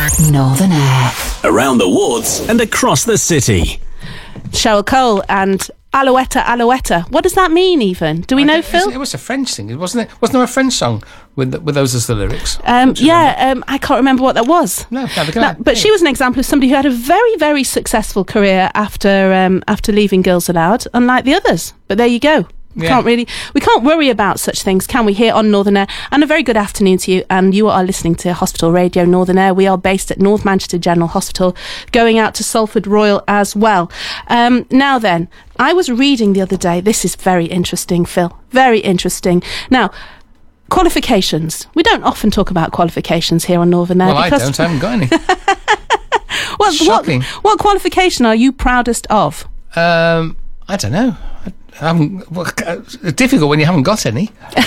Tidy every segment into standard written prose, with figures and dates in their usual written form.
Northern Air. Around the wards and across the city. Cheryl Cole and Alouetta, Alouetta. What does that mean, even? Do we know, Phil? It was a French thing, wasn't it? Wasn't there a French song with those as the lyrics? I can't remember what that was. No, neither can I. But she was an example of somebody who had a very, very successful career after leaving Girls Aloud, unlike the others. But there you go. We can't worry about such things, can we, here on Northern Air? And a very good afternoon to you, and you are listening to Hospital Radio Northern Air. We are based at North Manchester General Hospital, going out to Salford Royal as well. Now then, I was reading the other day, this is very interesting, Phil, very interesting. Now, qualifications. We don't often talk about qualifications here on Northern Air. Well, I haven't got any. Shocking. What qualification are you proudest of? I don't know. It's difficult when you haven't got any.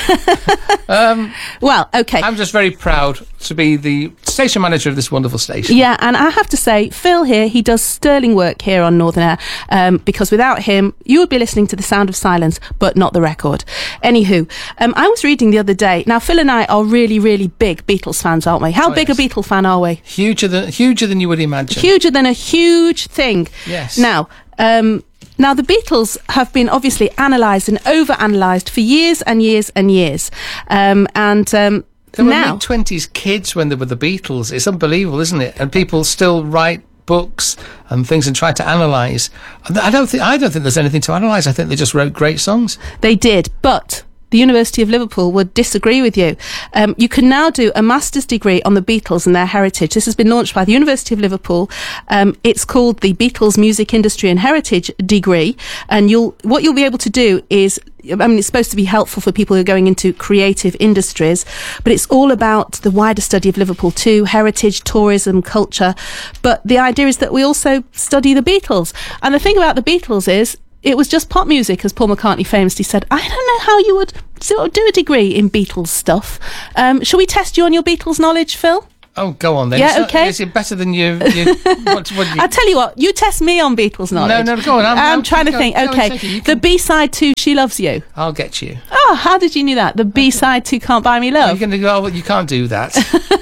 Well, okay. I'm just very proud to be the station manager of this wonderful station. Yeah, and I have to say, Phil here, he does sterling work here on Northern Air, because without him, you would be listening to the sound of silence, but not the record. Anywho, I was reading the other day. Now, Phil and I are really, really big Beatles fans, aren't we? How big a Beatles fan are we? Huger than you would imagine. Huger than a huge thing. Yes. Now, the Beatles have been obviously analysed and over-analysed for years and years and years. They were mid-20s kids when they were the Beatles. It's unbelievable, isn't it? And people still write books and things and try to analyse. I don't think there's anything to analyse. I think they just wrote great songs. They did, but the University of Liverpool would disagree with you. You can now do a master's degree on the Beatles and their heritage. This has been launched by the University of Liverpool. It's called the Beatles Music Industry and Heritage degree. And what you'll be able to do is, it's supposed to be helpful for people who are going into creative industries, but it's all about the wider study of Liverpool too, heritage, tourism, culture. But the idea is that we also study the Beatles. And the thing about the Beatles is, it was just pop music, as Paul McCartney famously said. I don't know how you would do a degree in Beatles stuff. Shall we test you on your Beatles knowledge, Phil? Oh, go on then. Yeah, okay. Is it better than you? I'll tell you what, you test me on Beatles knowledge. No, go on. I'm trying to think. Okay, the B-side to She Loves You. I'll get you. Oh, how did you know that? The B-side to Can't Buy Me Love. You're going to go, you can't do that.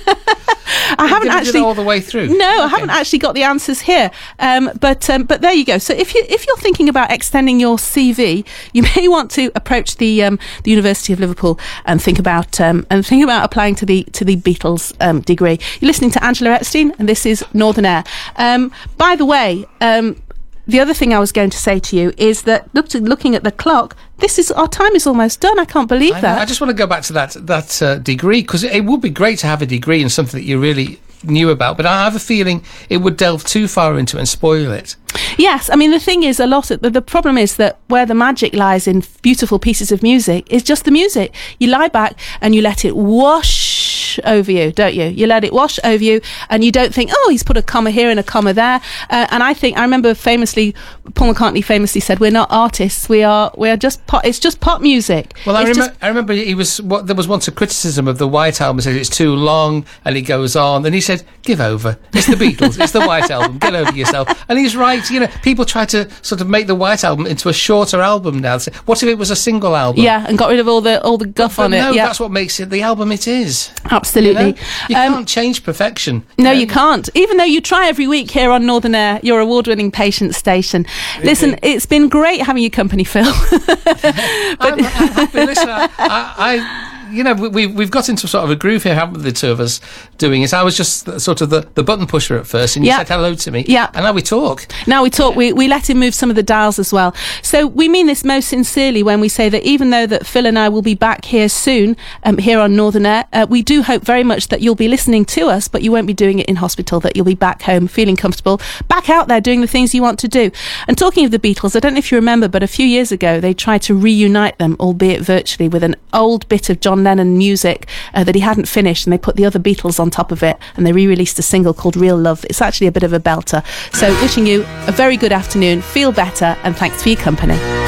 I haven't actually do that all the way through. No, okay. I haven't actually got the answers here. But there you go. So if you're thinking about extending your CV, you may want to approach the University of Liverpool and think about applying to the Beatles degree. You're listening to Angela Epstein, and this is Northern Air. By the way, the other thing I was going to say to you is that looking at the clock, our time is almost done. I can't believe that. I just want to go back to that degree, because it would be great to have a degree in something that you really knew about, but I have a feeling it would delve too far into it and spoil it. Yes, the thing is, the problem is that where the magic lies in beautiful pieces of music is just the music. You lie back and you let it wash over you, don't you? You let it wash over you, and you don't think, oh, he's put a comma here and a comma there. And I remember famously, Paul McCartney famously said, "We're not artists. We are just pop. It's just pop music." Well, I remember there was once a criticism of the White Album, said it's too long, and it goes on, and he said, "Give over. It's the Beatles. It's the White Album. Get over yourself." And he's right. People try to sort of make the White Album into a shorter album now. What if it was a single album? Yeah, and got rid of all the guff on it. No, yeah. That's what makes it the album it is. Absolutely. You can't change perfection. No, you can't. Even though you try every week here on Northern Air, your award-winning patient station. Listen, it's been great having you company, Phil. I'm happy. Listen, we've got into sort of a groove here, haven't we, the two of us doing it. I was just sort of the button pusher at first, and you said hello to me. Yeah. And now we talk. We let him move some of the dials as well. So we mean this most sincerely when we say that even though that Phil and I will be back here soon, here on Northern Air, we do hope very much that you'll be listening to us, but you won't be doing it in hospital, that you'll be back home feeling comfortable, back out there doing the things you want to do. And talking of the Beatles, I don't know if you remember, but a few years ago they tried to reunite them, albeit virtually, with an old bit of John Lennon music that he hadn't finished, and they put the other Beatles on top of it, and they re-released a single called Real Love. It's actually a bit of a belter. So wishing you a very good afternoon, feel better, and thanks for your company.